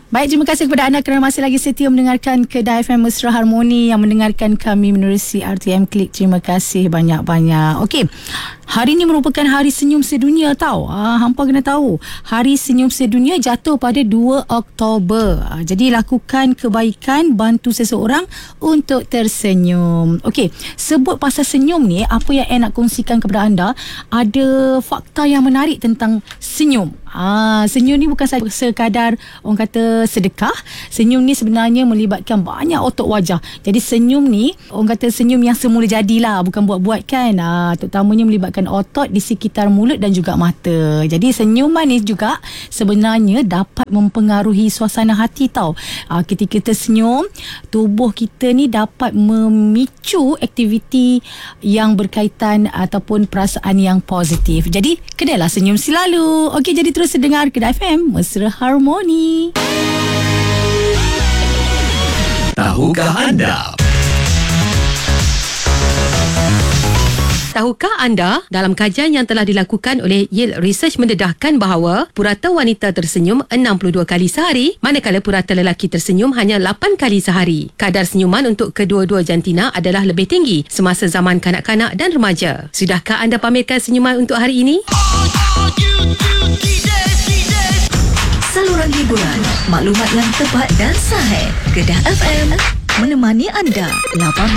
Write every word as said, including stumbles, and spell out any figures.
Baik, terima kasih kepada anda kerana masih lagi setia mendengarkan Kedah F M Mesra Harmoni, yang mendengarkan kami menerusi R T M Klik. Terima kasih banyak-banyak. Okey, hari ini merupakan Hari Senyum Sedunia tau. Ah, hampa kena tahu, Hari Senyum Sedunia jatuh pada dua Oktober. Ah, jadi lakukan kebaikan, bantu seseorang untuk tersenyum. Okey, sebut pasal senyum ni, apa yang saya nak kongsikan kepada anda, ada fakta yang menarik tentang senyum. Ah, senyum ni bukan saja sekadar orang kata sedekah. Senyum ni sebenarnya melibatkan banyak otot wajah. Jadi senyum ni orang kata senyum yang semula jadilah, bukan buat-buat kan. Ah, terutamanya melibatkan otot di sekitar mulut dan juga mata. Jadi senyuman ni juga sebenarnya dapat mempengaruhi suasana hati tau. Ah, ketika kita senyum, tubuh kita ni dapat memicu aktiviti yang berkaitan ataupun perasaan yang positif. Jadi kenalah senyum selalu. Okey, jadi terus dengar Kedah F M Mesra Harmoni. Tahukah anda? Tahukah anda, dalam kajian yang telah dilakukan oleh Yale Research mendedahkan bahawa purata wanita tersenyum enam puluh dua kali sehari, manakala purata lelaki tersenyum hanya lapan kali sehari. Kadar senyuman untuk kedua-dua jantina adalah lebih tinggi semasa zaman kanak-kanak dan remaja. Sudahkah anda pamerkan senyuman untuk hari ini? Saluran hiburan, maklumat yang tepat dan sahih. Kedah F M menemani anda lapan belas